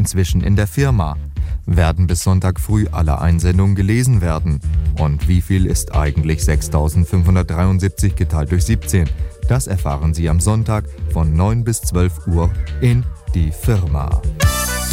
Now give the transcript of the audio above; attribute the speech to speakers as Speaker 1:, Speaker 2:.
Speaker 1: inzwischen in der Firma? Werden bis Sonntag früh alle Einsendungen gelesen werden? Und wie viel ist eigentlich 6.573 geteilt durch 17? Das erfahren Sie am Sonntag von 9 bis 12 Uhr in Die Firma.